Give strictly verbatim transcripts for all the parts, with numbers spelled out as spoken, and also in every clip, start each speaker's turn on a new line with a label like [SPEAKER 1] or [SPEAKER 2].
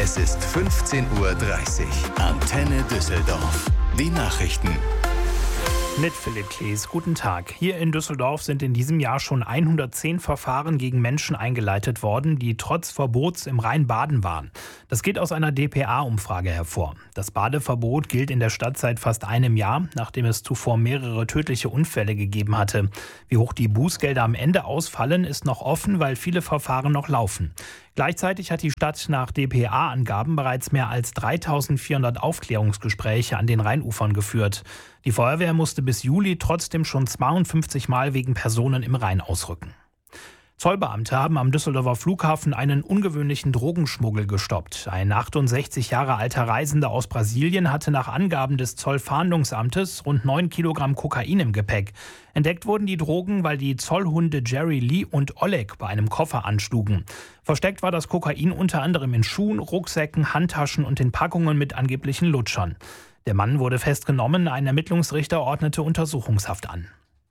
[SPEAKER 1] Es ist fünfzehn Uhr dreißig. Antenne Düsseldorf. Die Nachrichten.
[SPEAKER 2] Mit Philipp Klees, guten Tag. Hier in Düsseldorf sind in diesem Jahr schon hundertzehn Verfahren gegen Menschen eingeleitet worden, die trotz Verbots im Rhein baden waren. Das geht aus einer D P A-Umfrage hervor. Das Badeverbot gilt in der Stadt seit fast einem Jahr, nachdem es zuvor mehrere tödliche Unfälle gegeben hatte. Wie hoch die Bußgelder am Ende ausfallen, ist noch offen, weil viele Verfahren noch laufen. Gleichzeitig hat die Stadt nach D P A-Angaben bereits mehr als dreitausendvierhundert Aufklärungsgespräche an den Rheinufern geführt. Die Feuerwehr musste bis Juli trotzdem schon zweiundfünfzig Mal wegen Personen im Rhein ausrücken. Zollbeamte haben am Düsseldorfer Flughafen einen ungewöhnlichen Drogenschmuggel gestoppt. Ein achtundsechzig Jahre alter Reisender aus Brasilien hatte nach Angaben des Zollfahndungsamtes rund neun Kilogramm Kokain im Gepäck. Entdeckt wurden die Drogen, weil die Zollhunde Jerry Lee und Oleg bei einem Koffer anschlugen. Versteckt war das Kokain unter anderem in Schuhen, Rucksäcken, Handtaschen und in Packungen mit angeblichen Lutschern. Der Mann wurde festgenommen, ein Ermittlungsrichter ordnete Untersuchungshaft an.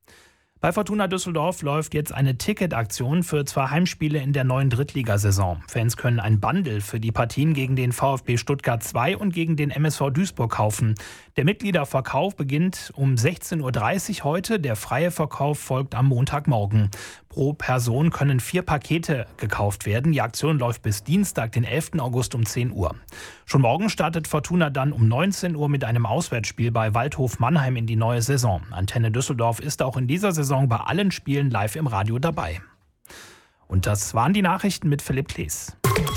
[SPEAKER 2] Bei Fortuna Düsseldorf läuft jetzt eine Ticketaktion für zwei Heimspiele in der neuen Drittligasaison. Fans können ein Bundle für die Partien gegen den VfB Stuttgart zwei und gegen den M S V Duisburg kaufen. Der Mitgliederverkauf beginnt um sechzehn Uhr dreißig heute, der freie Verkauf folgt am Montagmorgen. Pro Person können vier Pakete gekauft werden. Die Aktion läuft bis Dienstag, den elften August um zehn Uhr. Schon morgen startet Fortuna dann um neunzehn Uhr mit einem Auswärtsspiel bei Waldhof Mannheim in die neue Saison. Antenne Düsseldorf ist auch in dieser Saison bei allen Spielen live im Radio dabei. Und das waren die Nachrichten mit Philipp Klees.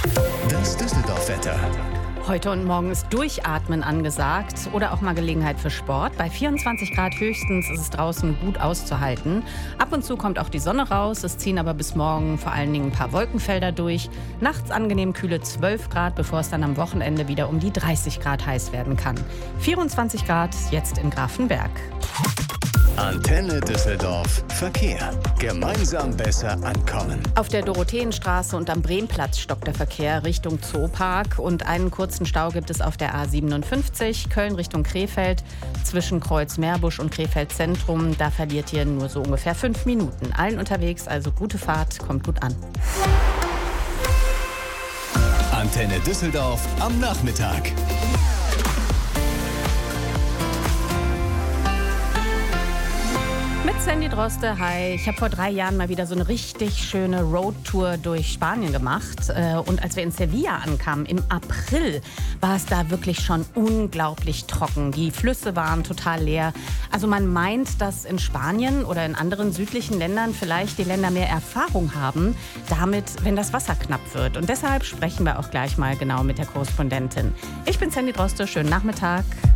[SPEAKER 1] Das Düsseldorf-Wetter.
[SPEAKER 3] Heute und morgen ist Durchatmen angesagt oder auch mal Gelegenheit für Sport. Bei vierundzwanzig Grad höchstens ist es draußen gut auszuhalten. Ab und zu kommt auch die Sonne raus. Es ziehen aber bis morgen vor allen Dingen ein paar Wolkenfelder durch. Nachts angenehm kühle zwölf Grad, bevor es dann am Wochenende wieder um die dreißig Grad heiß werden kann. vierundzwanzig Grad jetzt in Grafenberg.
[SPEAKER 1] Antenne Düsseldorf. Verkehr. Gemeinsam besser ankommen.
[SPEAKER 3] Auf der Dorotheenstraße und am Bremplatz stockt der Verkehr Richtung Zoopark. Und einen kurzen Stau gibt es auf der A siebenundfünfzig, Köln Richtung Krefeld. Zwischen Kreuz Meerbusch und Krefeld Zentrum. Da verliert ihr nur so ungefähr fünf Minuten. Allen unterwegs, also gute Fahrt, kommt gut an.
[SPEAKER 1] Antenne Düsseldorf am Nachmittag.
[SPEAKER 3] Mit Sandy Droste, hi. Ich habe vor drei Jahren mal wieder so eine richtig schöne Roadtour durch Spanien gemacht. Und als wir in Sevilla ankamen, im April, war es da wirklich schon unglaublich trocken. Die Flüsse waren total leer. Also man meint, dass in Spanien oder in anderen südlichen Ländern vielleicht die Länder mehr Erfahrung haben damit, wenn das Wasser knapp wird. Und deshalb sprechen wir auch gleich mal genau mit der Korrespondentin. Ich bin Sandy Droste, schönen Nachmittag.